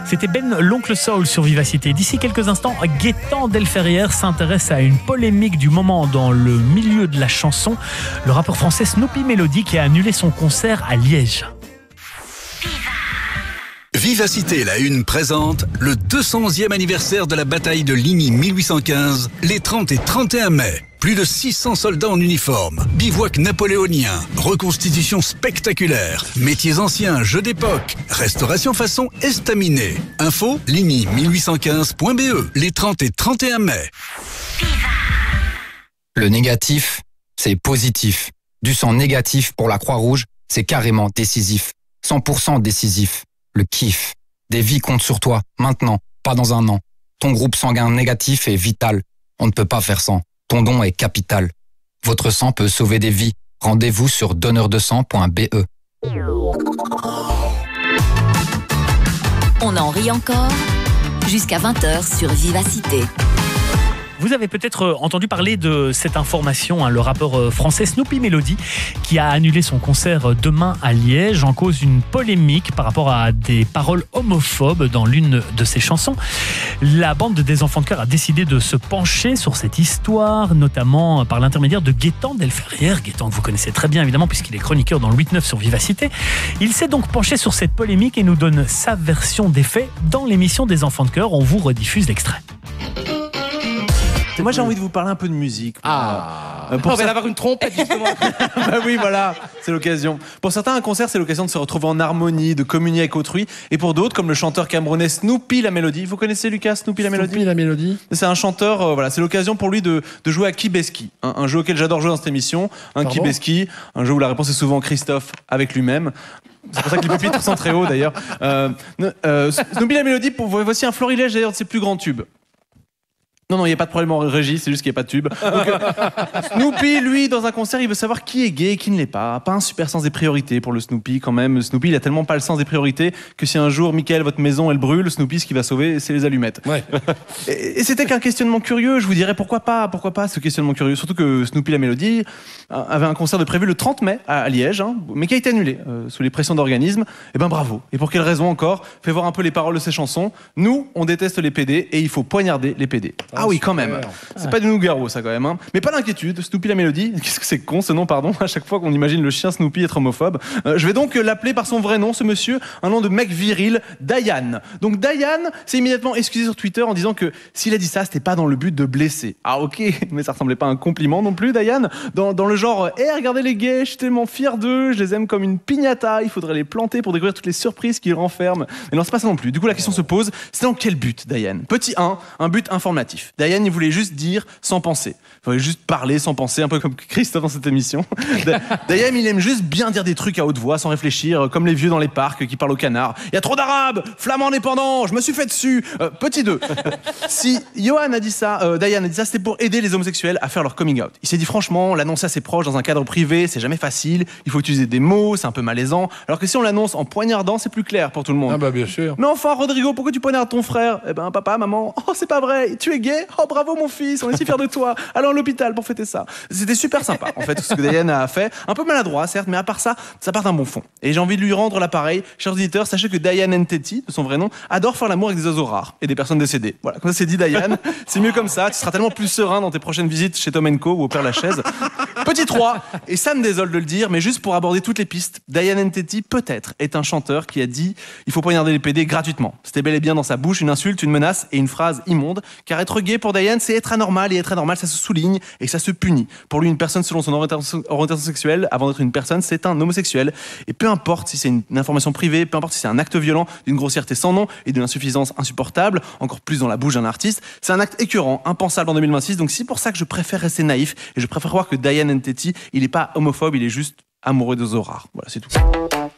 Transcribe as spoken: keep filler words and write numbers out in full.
C'était Ben l'Oncle Soul sur Vivacité. D'ici quelques instants, Gaëtan Delferrière s'intéresse à une polémique du moment dans le milieu de la chanson. Le rappeur français Snoopy Melody qui a annulé son concert à Liège. Vivacité, la Une présente le deux cent onzième anniversaire de la bataille de Ligny mille huit cent quinze, les trente et trente et un mai. Plus de six cents soldats en uniforme, bivouac napoléonien, reconstitution spectaculaire, métiers anciens, jeux d'époque, restauration façon estaminet. Info, ligny mille huit cent quinze point b e, les trente et trente et un mai. Le négatif, c'est positif. Du sang négatif pour la Croix-Rouge, c'est carrément décisif. cent pour cent décisif. Le kiff. Des vies comptent sur toi, maintenant, pas dans un an. Ton groupe sanguin négatif est vital. On ne peut pas faire sans. Ton don est capital. Votre sang peut sauver des vies. Rendez-vous sur donneur de sang point b e. On en rit encore jusqu'à vingt heures sur Vivacité. Vous avez peut-être entendu parler de cette information, hein, le rappeur français Snoopy Melody qui a annulé son concert demain à Liège en cause d'une polémique par rapport à des paroles homophobes dans l'une de ses chansons. La bande des Enfants de Cœur a décidé de se pencher sur cette histoire, notamment par l'intermédiaire de Gaëtan Delferrière, Gaëtan que vous connaissez très bien évidemment puisqu'il est chroniqueur dans le huit neuf sur Vivacité. Il s'est donc penché sur cette polémique et nous donne sa version des faits dans l'émission des Enfants de Cœur. On vous rediffuse l'extrait. Moi j'ai envie de vous parler un peu de musique. Ah, euh, pour on va ça... avoir une trompette justement. Bah oui, voilà, c'est l'occasion. Pour certains, un concert, c'est l'occasion de se retrouver en harmonie, de communier avec autrui. Et pour d'autres, comme le chanteur camerounais Snoopy la Mélodie. Vous connaissez Lucas, Snoopy la Mélodie ? Snoopy la Mélodie. C'est un chanteur, euh, voilà, c'est l'occasion pour lui de, de jouer à Kibeski, un, un jeu auquel j'adore jouer dans cette émission. Un Pardon ? Kibeski, un jeu où la réponse est souvent Christophe avec lui-même. C'est pour ça que les pupitres sont très hauts d'ailleurs. Euh, euh, Snoopy la Mélodie, pour, voici un florilège d'ailleurs de ses plus grands tubes. Non, non, il n'y a pas de problème en régie, c'est juste qu'il n'y a pas de tube. Donc, euh, Snoopy, lui, dans un concert, il veut savoir qui est gay et qui ne l'est pas. Pas un super sens des priorités pour le Snoopy, quand même. Snoopy, il a tellement pas le sens des priorités que si un jour, Mickaël, votre maison, elle brûle, Snoopy, ce qu'il va sauver, c'est les allumettes. Ouais. Et, et c'était qu'un questionnement curieux, je vous dirais pourquoi pas, pourquoi pas ce questionnement curieux. Surtout que Snoopy la Mélodie avait un concert de prévu le trente mai à Liège, hein, mais qui a été annulé euh, sous les pressions d'organismes. Et ben bravo. Et pour quelle raison encore ? Fais voir un peu les paroles de ses chansons. Nous, on déteste les P D et il faut poignarder les P D. Ah, ah oui, quand même. C'est pas du Nougaro, ça, quand même. Hein. Mais pas d'inquiétude, Snoopy la Mélodie. Qu'est-ce que c'est con, ce nom, pardon. À chaque fois qu'on imagine le chien Snoopy être homophobe. Euh, je vais donc l'appeler par son vrai nom, ce monsieur, un nom de mec viril, Diane. Donc Diane s'est immédiatement excusé sur Twitter en disant que s'il a dit ça, c'était pas dans le but de blesser. Ah ok, mais ça ressemblait pas à un compliment non plus, Diane. Dans, dans le genre, hé, hey, regardez les gays, je suis tellement fier d'eux, je les aime comme une piñata, il faudrait les planter pour découvrir toutes les surprises qu'ils renferment. Mais non, c'est pas ça non plus. Du coup, la question se pose, c'est dans quel but, Diane ? Petit un, un but informatif. Diane, il voulait juste dire sans penser. Il fallait juste parler sans penser, un peu comme Christophe dans cette émission. D'ailleurs, il aime juste bien dire des trucs à haute voix, sans réfléchir, comme les vieux dans les parcs qui parlent au canard. Il y a trop d'arabes, flamands indépendants, je me suis fait dessus. Euh, petit deux. Si Johan a dit ça, euh, Diane a dit ça, c'était pour aider les homosexuels à faire leur coming out. Il s'est dit franchement, l'annoncer à ses proches dans un cadre privé, c'est jamais facile. Il faut utiliser des mots, c'est un peu malaisant. Alors que si on l'annonce en poignardant, c'est plus clair pour tout le monde. Ah bah bien sûr. Mais enfin, Rodrigo, pourquoi tu poignardes ton frère ? Eh ben, papa, maman, oh c'est pas vrai, tu es gay ? Oh bravo mon fils, on est si fiers de toi. Allons à l'hôpital pour fêter ça. C'était super sympa, en fait, ce que Diane a fait. Un peu maladroit, certes, mais à part ça, ça part d'un bon fond. Et j'ai envie de lui rendre l'appareil. Chers auditeurs, sachez que Diane Nteti, de son vrai nom, adore faire l'amour avec des oiseaux rares et des personnes décédées. Voilà, comme ça c'est dit Diane. C'est mieux comme ça. Tu seras tellement plus serein dans tes prochaines visites chez Tom and Co ou au Père Lachaise. Petit trois, et ça me désole de le dire, mais juste pour aborder toutes les pistes, Diane Nteti, peut-être, est un chanteur qui a dit il faut poignarder les P D gratuitement. C'était bel et bien dans sa bouche une insulte, une menace et une phrase immonde. Car être gay pour Diane, c'est être anormal, et être anormal, ça se souligne et ça se punit. Pour lui, une personne selon son orientation, orientation sexuelle, avant d'être une personne, c'est un homosexuel. Et peu importe si c'est une, une information privée, peu importe si c'est un acte violent, d'une grossièreté sans nom et d'une insuffisance insupportable, encore plus dans la bouche d'un artiste, c'est un acte écœurant, impensable en deux mille vingt-six. Donc c'est pour ça que je préfère rester naïf et je préfère croire que Diane Nteti, il est pas homophobe, il est juste amoureux des oiseaux rares. Voilà, c'est tout.